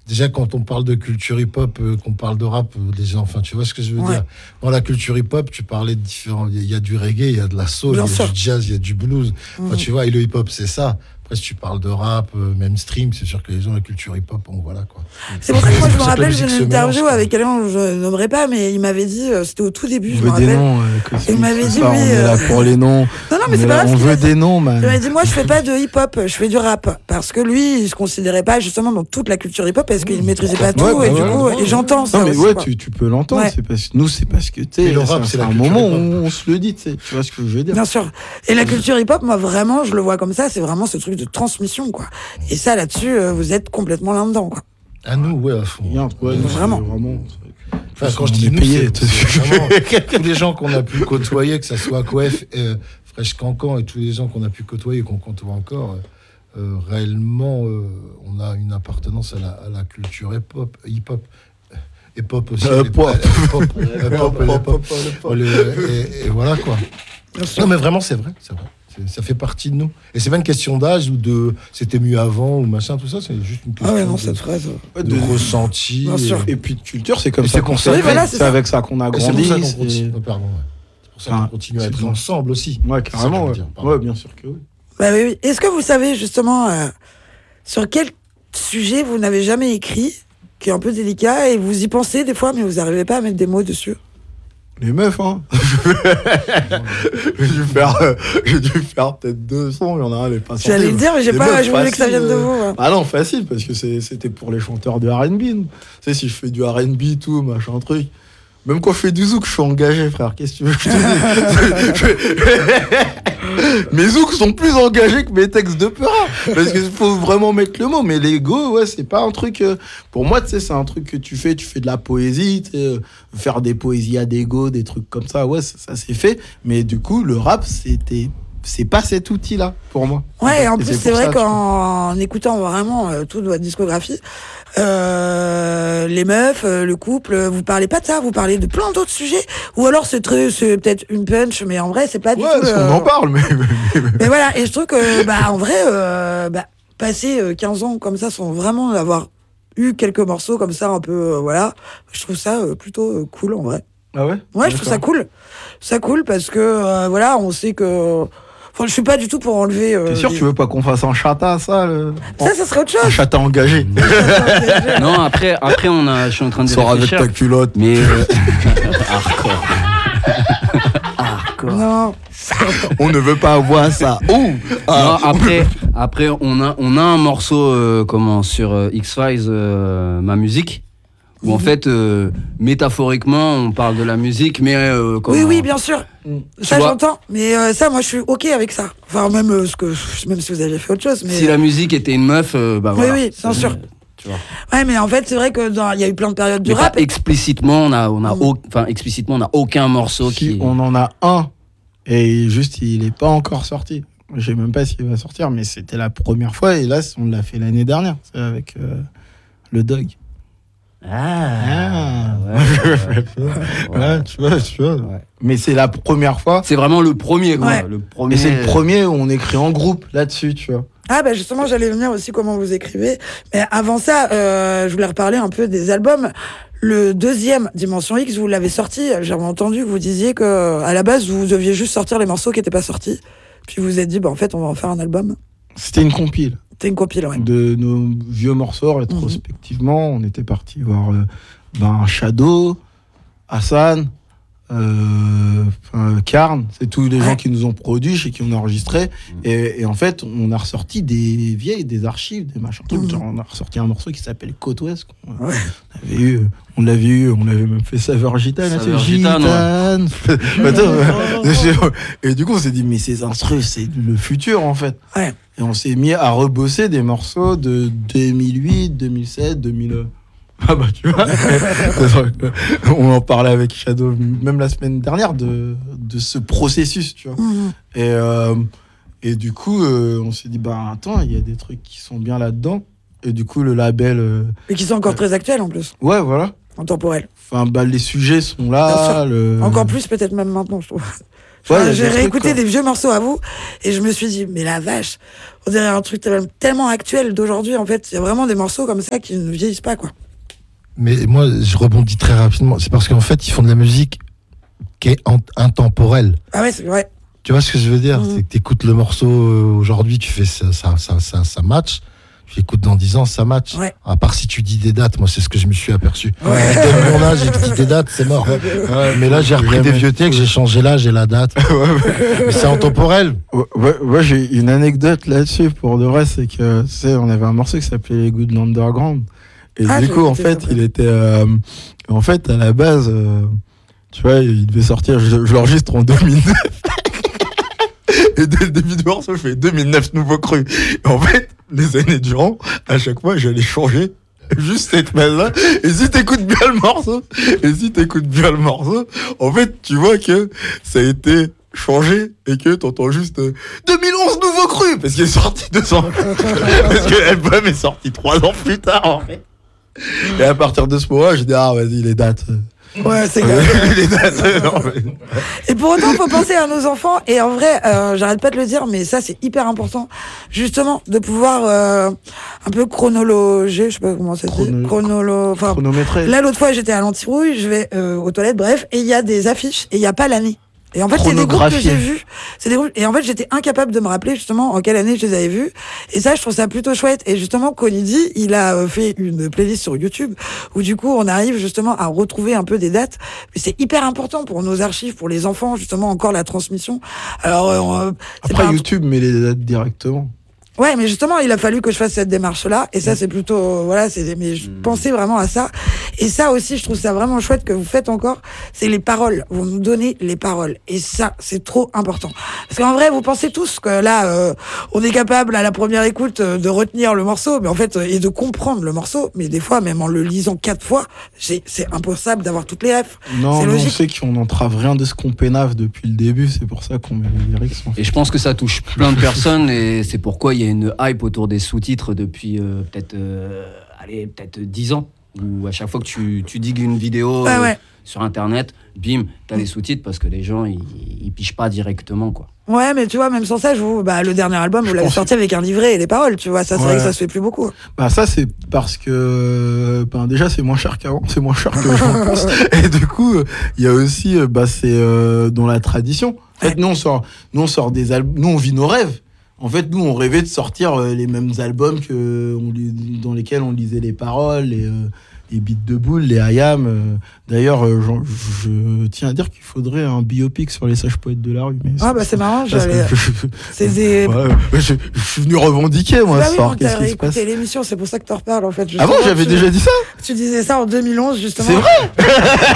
Déjà, quand on parle de culture hip-hop, qu'on parle de rap, les gens, enfin, tu vois ce que je veux dire. Dans la culture hip-hop, tu parlais de différents... Il y a du reggae, il y a de la soul, il y a du jazz, il y a du blues. Enfin, tu vois, et le hip-hop, c'est ça. Après, si tu parles de rap, même stream, c'est sûr que les gens, la culture hip-hop, bon, voilà, quoi. C'est pour ça que moi, je me rappelle d'une interview avec quelqu'un, je ne nommerai pas, mais il m'avait dit, c'était au tout début, je me rappelle. Il m'avait dit, oui. On est là pour les noms. Non, mais c'est pas grave. On veut des noms, man. Il m'avait dit, moi, je fais pas de hip-hop, je fais du rap. Parce que lui, il se considérait pas, justement, dans toute la culture hip-hop, parce qu'il maîtrisait pas tout, et du coup, et j'entends ça. Non, mais ouais, tu peux l'entendre. C'est parce que nous, c'est parce que, tu sais, c'est un moment où on se le dit, tu sais. Tu vois ce que je veux dire? Bien sûr. Et la culture hip-hop, moi, vraiment, je le vois comme ça, c'est vraiment ce truc de transmission, quoi. Et ça, là-dessus, vous êtes complètement là-dedans, quoi. À nous, ouais, à fond. Vraiment. Enfin, quand je dis nous, c'est vraiment tous les gens qu'on a pu côtoyer, que ce soit Coef, Fresh Cancan et tous les gens qu'on a pu côtoyer et qu'on côtoie encore, réellement, on a une appartenance à la culture hip-hop. Et pop aussi. Et voilà, quoi. Non, mais vraiment, c'est vrai. Ça fait partie de nous. Et c'est pas une question d'âge ou de c'était mieux avant ou machin, tout ça, c'est juste une question cette phrase. De ressenti. Bien sûr. Et puis de culture, c'est comme ça qu'on s'est fait. Voilà, c'est avec ça qu'on a grandi. C'est pour ça qu'on continue à être ensemble aussi. Ouais, carrément. Ouais, bien sûr que oui. Bah oui. Est-ce que vous savez justement sur quel sujet vous n'avez jamais écrit, qui est un peu délicat, et vous y pensez des fois, mais vous n'arrivez pas à mettre des mots dessus? Les meufs, hein. J'ai dû faire peut-être 2 sons, il y en a un, elle est pas sortie. J'allais le dire, mais je voulais que ça vienne de vous. Ouais. Ah non, facile, parce que c'était pour les chanteurs de R&B. Tu sais, si je fais du R&B, tout, machin, truc. Même quand je fais du zouk, je suis engagé, frère. Qu'est-ce que tu veux que je te dise? Mes zouks sont plus engagés que mes textes de peur. Parce qu'il faut vraiment mettre le mot. Mais l'ego, ouais, c'est pas un truc... pour moi, tu sais, c'est un truc que tu fais de la poésie, faire des poésies à d'ego, des trucs comme ça. Ouais, ça c'est fait. Mais du coup, le rap, c'est pas cet outil-là, pour moi. Ouais, en plus, c'est vrai qu'en écoutant vraiment toute votre discographie, les meufs, le couple, vous parlez pas de ça, vous parlez de plein d'autres sujets, ou alors c'est peut-être une punch, mais en vrai, c'est pas du tout... Ouais, on en parle, mais voilà, et je trouve que, en vrai, passer 15 ans comme ça, sans vraiment avoir eu quelques morceaux comme ça, un peu, voilà, je trouve ça plutôt cool, en vrai. Ah ouais? Ouais, je trouve ça cool. Ça cool parce que, voilà, on sait que... Enfin, je suis pas du tout pour enlever... T'es sûr que tu veux pas qu'on fasse un chata, ça Ça serait autre chose. Un chata engagé. Non, après je suis en train de sors avec ta culotte. Mais... Hardcore. Non. On ne veut pas avoir ça. Non, après on a un morceau sur X-Files, ma musique, où en fait métaphoriquement on parle de la musique, mais oui, bien sûr. Ça j'entends, mais ça moi je suis ok avec ça. Enfin même si vous avez fait autre chose, mais si la musique était une meuf, voilà. Oui, bien sûr. Tu vois. Ouais, mais en fait c'est vrai que il y a eu plein de périodes du rap. Explicitement on a aucun morceau qui. On en a un et juste il est pas encore sorti. Je sais même pas s'il va sortir, mais c'était la première fois et là on l'a fait l'année dernière, c'est avec le Dog. Ouais, tu vois. Ouais. Mais c'est la première fois. C'est vraiment le premier, quoi. Ouais. Et c'est le premier où on écrit en groupe là-dessus, tu vois. Ah justement, j'allais venir aussi comment vous écrivez. Mais avant ça, je voulais reparler un peu des albums. Le deuxième, Dimension X, vous l'avez sorti. J'avais entendu que vous disiez que à la base, vous deviez juste sortir les morceaux qui n'étaient pas sortis. Puis vous vous êtes dit, en fait, on va en faire un album. C'était une compile. C'était une compile, ouais. De nos vieux morceaux, rétrospectivement. On était parti voir Shadow, Hassan, Karn. C'est tous les gens qui nous ont produits et qui ont enregistré. Et en fait, on a ressorti des archives, des machins. Genre, on a ressorti un morceau qui s'appelle Côte Ouest. On l'avait même fait Saveur Gitane. Gitane. Et du coup, on s'est dit, mais ces instrus, c'est le futur, en fait. Ouais. Et on s'est mis à rebosser des morceaux de 2008, 2007, 2000... Ah tu vois, on en parlait avec Shadow même la semaine dernière de ce processus, tu vois. Et du coup, on s'est dit, attends, il y a des trucs qui sont bien là-dedans. Et du coup, le label... Et qui sont encore très actuels, en plus. Ouais, voilà. Intemporels. Enfin, les sujets sont là. Encore plus, peut-être même maintenant, je trouve. J'ai réécouté des vieux morceaux à vous et je me suis dit, mais la vache, on dirait un truc tellement actuel d'aujourd'hui. En fait, il y a vraiment des morceaux comme ça qui ne vieillissent pas, quoi. Mais moi, je rebondis très rapidement. C'est parce qu'en fait, ils font de la musique qui est intemporelle. Ah ouais, c'est vrai. Tu vois ce que je veux dire? C'est que tu écoutes le morceau aujourd'hui, tu fais ça match. Tu l'écoutes dans 10 ans, ça match. Ouais. À part si tu dis des dates, moi, c'est ce que je me suis aperçu. Ouais. Dès mon âge, j'ai dit des dates, c'est mort. Ouais, mais là, j'ai repris des vieux textes, j'ai changé l'âge et la date. Mais c'est intemporel. Ouais, j'ai une anecdote là-dessus pour de vrai, c'est que, tu sais, on avait un morceau qui s'appelait Les Goûts de l'Underground. Et du coup, en fait, il était, en fait, à la base, tu vois, il devait sortir, je l'enregistre en 2009. Et dès le début du morceau, je fais 2009 nouveau cru. Et en fait, les années durant, à chaque fois, j'allais changer juste cette base-là. Et si t'écoutes bien le morceau, en fait, tu vois que ça a été changé et que t'entends juste 2011 nouveau cru parce qu'il est sorti 2 ans. Parce que l'album est sorti 3 ans plus tard, en fait. Et à partir de ce moment-là, j'ai dit, ah, vas-y, les dates. Ouais, c'est grave. Et pour autant, faut penser à nos enfants. Et en vrai, j'arrête pas de le dire, mais ça, c'est hyper important. Justement, de pouvoir un peu chronologer, je sais pas comment ça se dit. Chronométrer. Là, l'autre fois, j'étais à l'Antirouille, je vais aux toilettes, bref, et il y a des affiches, et il y a pas l'année. Et en fait, c'est des groupes que j'ai vus. Et en fait, j'étais incapable de me rappeler justement en quelle année je les avais vus. Et ça, je trouve ça plutôt chouette. Et justement, Konidi, il a fait une playlist sur YouTube où du coup, on arrive justement à retrouver un peu des dates. Mais c'est hyper important pour nos archives, pour les enfants, justement, encore la transmission. Alors, après, YouTube met les dates directement. Ouais, mais justement, il a fallu que je fasse cette démarche-là. Et ça, c'est plutôt, mais je pensais vraiment à ça. Et ça aussi, je trouve ça vraiment chouette que vous faites encore. C'est les paroles. Vous nous donnez les paroles. Et ça, c'est trop important. Parce qu'en vrai, vous pensez tous que là, on est capable, à la première écoute, de retenir le morceau, mais en fait, et de comprendre le morceau. Mais des fois, même en le lisant 4 fois, c'est impossible d'avoir toutes les refs. Non, on sait qu'on n'entrave rien de ce qu'on pénave depuis le début. C'est pour ça qu'on met les lyrics. Et je pense que ça touche plein de personnes et c'est pourquoi il y a une hype autour des sous-titres depuis peut-être 10 ans, où à chaque fois que tu digues une vidéo sur internet, bim, t'as les sous-titres parce que les gens ils pichent pas directement, quoi. Ouais, mais tu vois, même sans ça, le dernier album, vous l'avez sorti avec un livret et les paroles, tu vois, ça c'est vrai que ça se fait plus beaucoup. Bah ça c'est parce que déjà c'est moins cher qu'avant, c'est moins cher que j'en pense. Et du coup, il y a aussi c'est dans la tradition. En fait, nous on sort des albums, nous on vit nos rêves. En fait, nous, on rêvait de sortir les mêmes albums dans lesquels on lisait les paroles, les beats de boule, les IAM. D'ailleurs, je tiens à dire qu'il faudrait un biopic sur les sages poètes de la rue. Mais c'est marrant, je suis venu revendiquer, moi, ce soir. Qu'est-ce qui se passe ? L'émission, c'est pour ça que t'en reparles, en fait. Ah bon, j'avais déjà dit ça ? Tu disais ça en 2011, justement. C'est vrai ?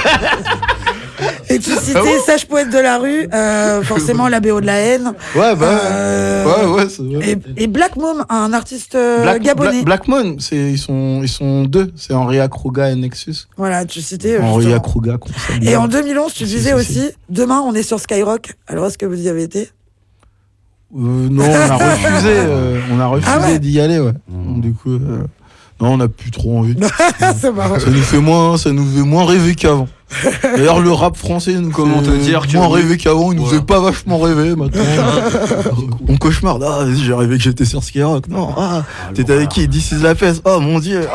Et tu citais Sage Poète de la rue, forcément la BO de la haine. Ouais, c'est vrai. Et Black Mom, un artiste gabonais. Black Mom, ils sont 2. C'est Henri Akruga et Nexus. Voilà, tu citais. Henri Akruga. Et en 2011, tu disais aussi, demain on est sur Skyrock. Alors est-ce que vous y avez été ? Non, on a refusé d'y aller, ouais. Du coup, non, on n'a plus trop envie. C'est marrant. Ça nous fait moins rêver qu'avant. D'ailleurs, le rap français nous fait moins rêver qu'avant. Il nous fait pas vachement rêver maintenant. On cauchemarde. Ah, vas-y, j'ai rêvé que j'étais sur Skyrock. Non, t'étais avec qui ? This is la fesse. Oh mon dieu.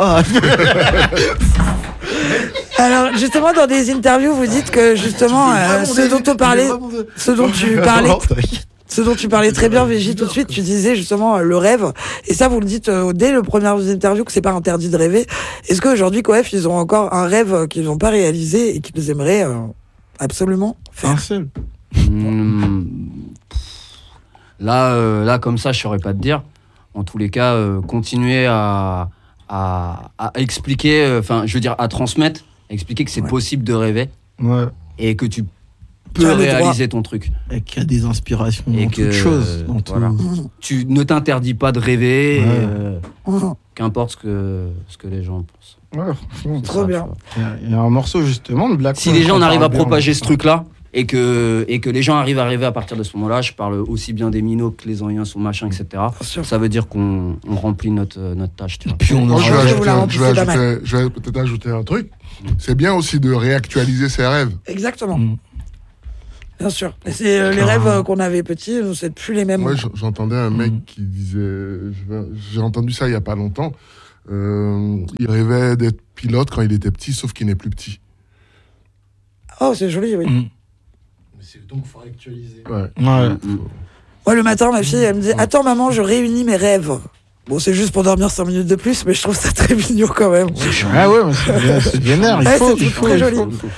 Alors, justement, dans des interviews, vous dites que justement, ce dont tu parlais très bien, Végie, tout de suite, tu disais justement le rêve. Et ça, vous le dites dès le premier interview que c'est pas interdit de rêver. Est-ce qu'aujourd'hui, Coef, ils ont encore un rêve qu'ils n'ont pas réalisé et qu'ils aimeraient absolument faire ? Un seul. Là, comme ça, je saurais pas te dire. En tous les cas, continuer à expliquer, à transmettre, à expliquer que c'est possible de rêver. Ouais. Et que tu peux réaliser ton truc. Et qu'il y a des inspirations dans toutes choses. Tu ne t'interdis pas de rêver, qu'importe ce que les gens pensent. Ouais, franchement. Trop bien. Il y a un morceau justement de Black. Si les gens arrivent à propager ce truc-là, et que les gens arrivent à rêver à partir de ce moment-là, je parle aussi bien des minots que les anciens ou machin, etc. Ça veut dire qu'on remplit notre tâche. Tu vois. Puis je vais peut-être ajouter un truc. C'est bien aussi de réactualiser ses rêves. Exactement. Bien sûr. Et c'est les rêves qu'on avait petits, c'est plus les mêmes. Moi, j'entendais un mec qui disait, j'ai entendu ça il y a pas longtemps. Il rêvait d'être pilote quand il était petit, sauf qu'il n'est plus petit. Oh, c'est joli, oui. Mais c'est donc faut actualiser. Ouais. Moi, le matin, ma fille, elle me dit attends, maman, je réunis mes rêves. Bon, c'est juste pour dormir 5 minutes de plus, mais je trouve ça très mignon quand même. Ah ouais, mais c'est vénère. C'est très joli.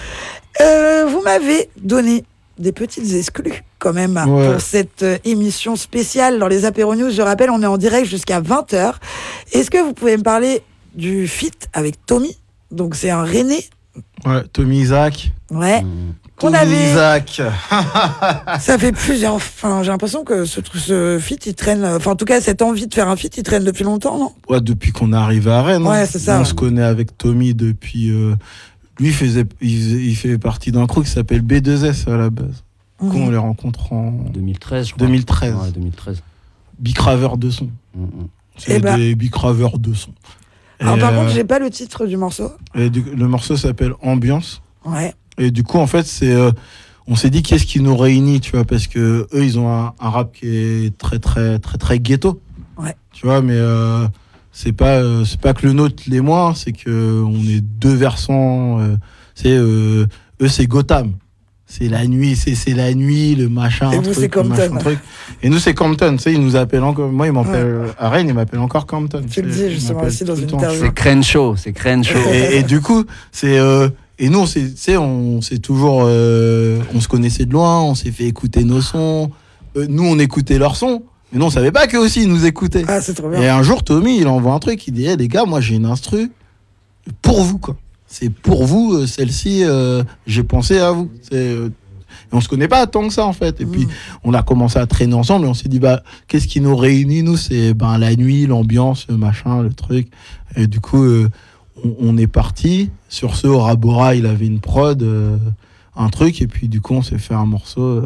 Vous m'avez donné des petites exclus quand même pour cette émission spéciale dans les Apéro News. Je rappelle, on est en direct jusqu'à 20h. Est-ce que vous pouvez me parler du feat avec Tommy? Donc c'est un René. Ouais, Tommy Isaac. Ouais. Tommy Isaac. Ça fait plusieurs. Enfin, j'ai l'impression que ce feat, il traîne. Enfin, en tout cas, cette envie de faire un feat, il traîne depuis longtemps, non? Ouais, depuis qu'on est arrivé à Rennes. Ouais, c'est ça. On se connaît avec Tommy depuis. Lui, il fait partie d'un crew qui s'appelle B2S à la base. On les rencontre en 2013, je crois. 2013. Ouais, 2013. Bicraveur de son. C'est des bicraveurs de son. Alors, par contre, j'ai pas le titre du morceau. Le morceau s'appelle Ambiance. Ouais. Et du coup, en fait, on s'est dit qu'est-ce qui nous réunit, tu vois, parce que eux, ils ont un rap qui est très, très, très, très ghetto. Ouais. Tu vois, mais c'est pas que le nôtre l'est moins, c'est que on est deux versants. Eux, c'est Gotham. C'est la nuit, c'est la nuit, le machin. Et vous, c'est Compton. Et nous, c'est Compton. Tu sais, ils nous appellent encore. Moi, ils m'appellent à Rennes, ils m'appellent encore Compton. Tu le dis justement aussi dans une interview. C'est Crenshaw. Et du coup, c'est. Et nous, on s'est toujours. On se connaissait de loin, on s'est fait écouter nos sons. Nous, on écoutait leurs sons. Mais non, on savait pas qu'eux aussi, ils nous écoutaient. Ah, c'est trop bien. Et un jour, Tommy, il envoie un truc. Il dit hey, les gars, moi, j'ai une instru pour vous, quoi. C'est pour vous, celle-ci, j'ai pensé à vous. Et on se connaît pas tant que ça, en fait. Et puis, on a commencé à traîner ensemble et on s'est dit, qu'est-ce qui nous réunit, nous? C'est la nuit, l'ambiance, le machin, le truc. Et du coup, on est parti. Sur ce, Ora Bora, il avait une prod, un truc. Et puis, du coup, on s'est fait un morceau,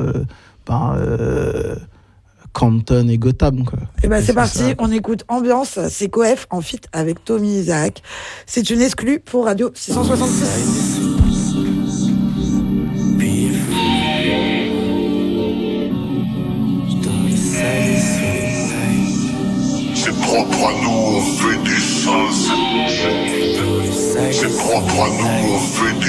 Compton et Gotham, quoi. Et c'est parti, on écoute Ambiance, c'est Coef en feat avec Tommy Isaac. C'est une exclue pour Radio 666. C'est propre à nous, on fait du sens. C'est propre à nous, on fait du